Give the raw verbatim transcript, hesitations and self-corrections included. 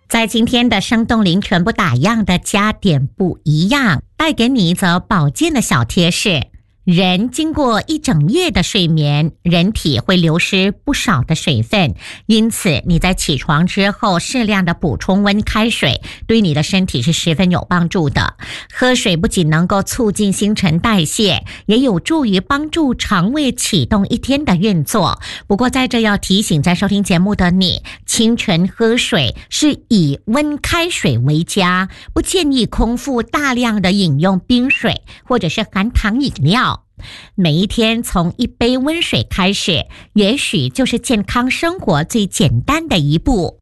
在今天的生动灵全部打样的加点不一样，带给你一则保健的小贴士。人经过一整夜的睡眠，人体会流失不少的水分，因此你在起床之后适量的补充温开水，对你的身体是十分有帮助的。喝水不仅能够促进新陈代谢，也有助于帮助肠胃启动一天的运作。不过在这要提醒在收听节目的你，清晨喝水是以温开水为佳，不建议空腹大量的饮用冰水或者是含糖饮料。每一天从一杯温水开始，也许就是健康生活最简单的一步。